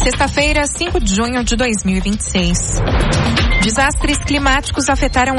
Sexta-feira, 5 de junho de 2026. Desastres climáticos afetaram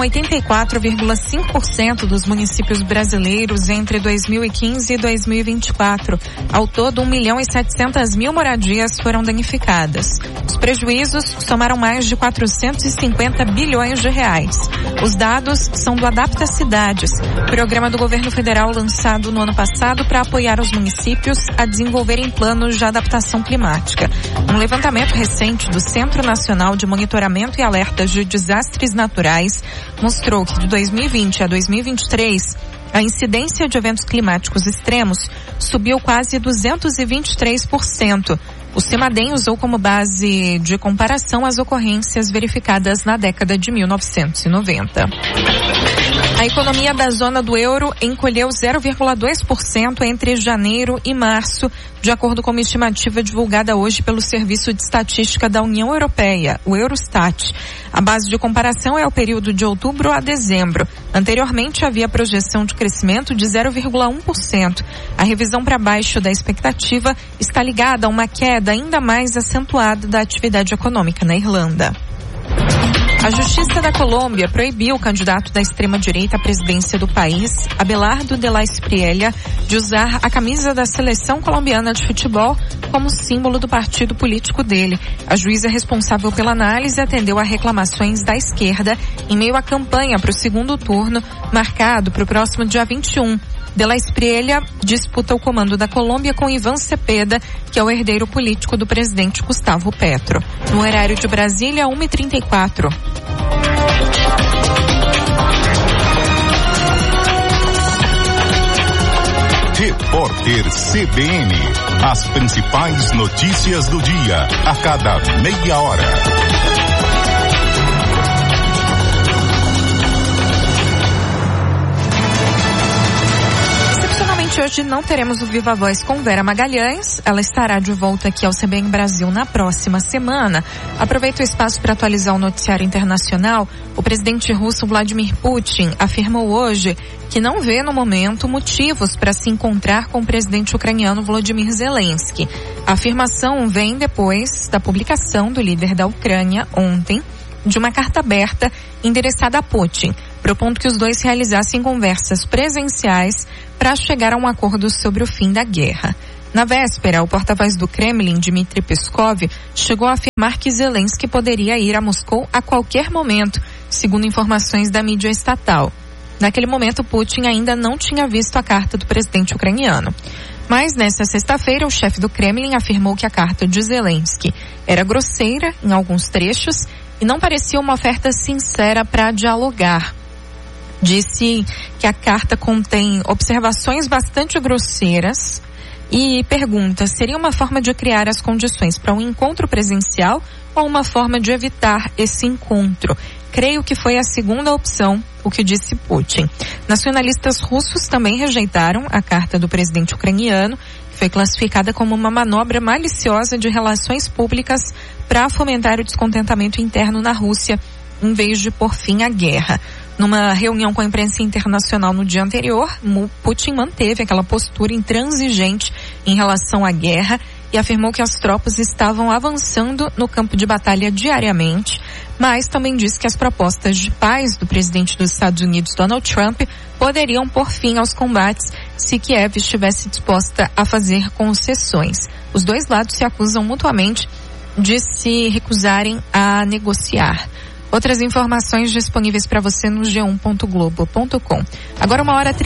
84,5% dos municípios brasileiros entre 2015 e 2024. Ao todo, 1.700.000 moradias foram danificadas. Os prejuízos somaram mais de 450 bilhões de reais. Os dados são do Adapta Cidades, programa do governo federal lançado no ano passado para apoiar os municípios a desenvolverem planos de adaptação climática. Um levantamento recente do Centro Nacional de Monitoramento e Alertas de Desastres Naturais mostrou que de 2020 a 2023, a incidência de eventos climáticos extremos subiu quase 223%. O CEMADEM usou como base de comparação as ocorrências verificadas na década de 1990. A economia da zona do euro encolheu 0,2% entre janeiro e março, de acordo com uma estimativa divulgada hoje pelo Serviço de Estatística da União Europeia, o Eurostat. A base de comparação é o período de outubro a dezembro. Anteriormente, havia projeção de crescimento de 0,1%. A revisão para baixo da expectativa está ligada a uma queda ainda mais acentuada da atividade econômica na Irlanda. A Justiça da Colômbia proibiu o candidato da extrema-direita à presidência do país, Abelardo de la Espriella, de usar a camisa da seleção colombiana de futebol como símbolo do partido político dele. A juíza responsável pela análise atendeu a reclamações da esquerda em meio à campanha para o segundo turno, marcado para o próximo dia 21. De la Espriella disputa o comando da Colômbia com Iván Cepeda, que é o herdeiro político do presidente Gustavo Petro. No horário de Brasília, 1h34. Repórter CBN. As principais notícias do dia, a cada meia hora. Hoje não teremos o Viva Voz com Vera Magalhães. Ela estará de volta aqui ao CBN Brasil na próxima semana. Aproveito o espaço para atualizar o noticiário internacional. O presidente russo Vladimir Putin afirmou hoje que não vê no momento motivos para se encontrar com o presidente ucraniano Volodymyr Zelensky. A afirmação vem depois da publicação do líder da Ucrânia ontem de uma carta aberta endereçada a Putin, propondo que os dois realizassem conversas presenciais para chegar a um acordo sobre o fim da guerra. Na véspera, o porta-voz do Kremlin, Dmitry Peskov, chegou a afirmar que Zelensky poderia ir a Moscou a qualquer momento, segundo informações da mídia estatal. Naquele momento, Putin ainda não tinha visto a carta do presidente ucraniano. Mas, nesta sexta-feira, o chefe do Kremlin afirmou que a carta de Zelensky era grosseira em alguns trechos e não parecia uma oferta sincera para dialogar. Disse que a carta contém observações bastante grosseiras e pergunta: seria uma forma de criar as condições para um encontro presencial ou uma forma de evitar esse encontro? Creio que foi a segunda opção, o que disse Putin. Nacionalistas russos também rejeitaram a carta do presidente ucraniano, que foi classificada como uma manobra maliciosa de relações públicas para fomentar o descontentamento interno na Rússia, em vez de pôr fim à guerra. Numa reunião com a imprensa internacional no dia anterior, Putin manteve aquela postura intransigente em relação à guerra e afirmou que as tropas estavam avançando no campo de batalha diariamente, mas também disse que as propostas de paz do presidente dos Estados Unidos, Donald Trump, poderiam pôr fim aos combates se Kiev estivesse disposta a fazer concessões. Os dois lados se acusam mutuamente de se recusarem a negociar. Outras informações disponíveis para você no g1.globo.com. Agora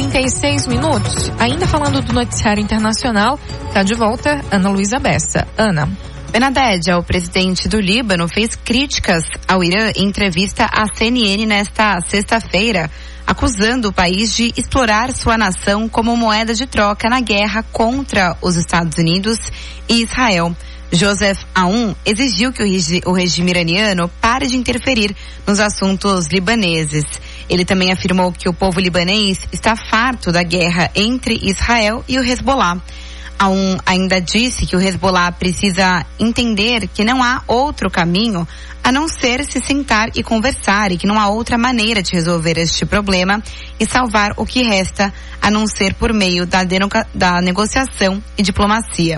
1h36. Ainda falando do noticiário internacional, está de volta Ana Luísa Bessa. Ana. Benaded, o presidente do Líbano, fez críticas ao Irã em entrevista à CNN nesta sexta-feira, acusando o país de explorar sua nação como moeda de troca na guerra contra os Estados Unidos e Israel. Joseph Aoun exigiu que o regime iraniano pare de interferir nos assuntos libaneses. Ele também afirmou que o povo libanês está farto da guerra entre Israel e o Hezbollah. Aoun ainda disse que o Hezbollah precisa entender que não há outro caminho a não ser se sentar e conversar, e que não há outra maneira de resolver este problema e salvar o que resta a não ser por meio da negociação e diplomacia.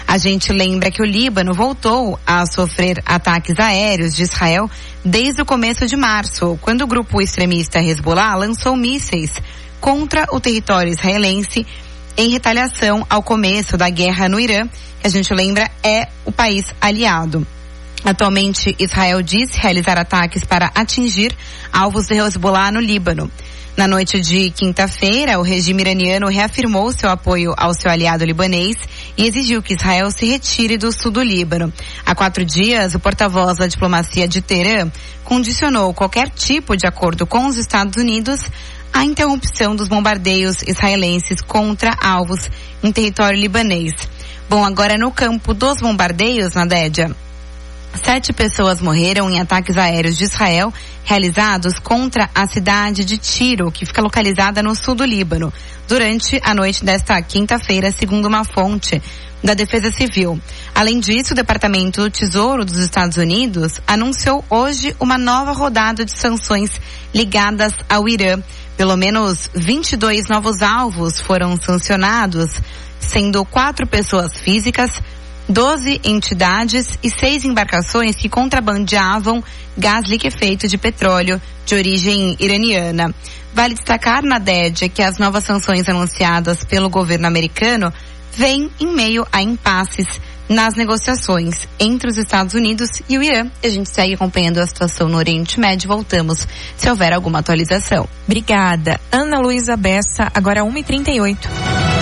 A gente lembra que o Líbano voltou a sofrer ataques aéreos de Israel desde o começo de março, quando o grupo extremista Hezbollah lançou mísseis contra o território israelense em retaliação ao começo da guerra no Irã, que a gente lembra é o país aliado. Atualmente, Israel diz realizar ataques para atingir alvos de Hezbollah no Líbano. Na noite de quinta-feira, o regime iraniano reafirmou seu apoio ao seu aliado libanês e exigiu que Israel se retire do sul do Líbano. Há 4 dias, o porta-voz da diplomacia de Teherã condicionou qualquer tipo de acordo com os Estados Unidos à interrupção dos bombardeios israelenses contra alvos em território libanês. Bom, agora no campo dos bombardeios, Nadédia, 7 pessoas morreram em ataques aéreos de Israel realizados contra a cidade de Tiro, que fica localizada no sul do Líbano, durante a noite desta quinta-feira, segundo uma fonte da Defesa Civil. Além disso, o Departamento do Tesouro dos Estados Unidos anunciou hoje uma nova rodada de sanções ligadas ao Irã. Pelo menos 22 novos alvos foram sancionados, sendo 4 pessoas físicas, 12 entidades e 6 embarcações que contrabandeavam gás liquefeito de petróleo de origem iraniana. Vale destacar, Nadédia, que as novas sanções anunciadas pelo governo americano vêm em meio a impasses nas negociações entre os Estados Unidos e o Irã. A gente segue acompanhando a situação no Oriente Médio. Voltamos se houver alguma atualização. Obrigada. Ana Luísa Bessa, agora 1h38.